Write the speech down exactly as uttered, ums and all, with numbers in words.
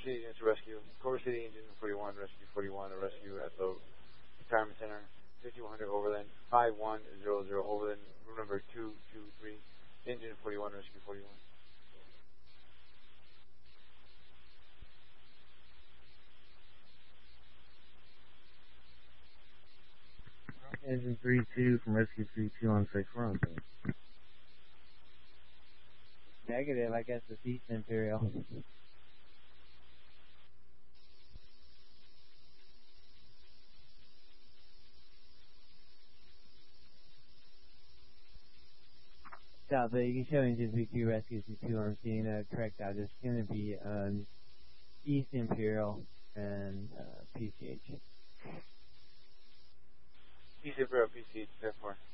City Units to Rescue. Culver City Engine forty-one, Rescue forty-one, a rescue at the Retirement Center, fifty-one hundred Overland, five one zero zero Overland, room number two two three, Engine forty-one, Rescue forty-one. Engine three two from Rescue three two on six four on thing. Negative, I guess it's East Imperial. South Bay, you can show Engine three two, Rescue three two on scene. Uh, correct out. It's going to be um, East Imperial and uh, P C H. East Imperial, P C H, ten four.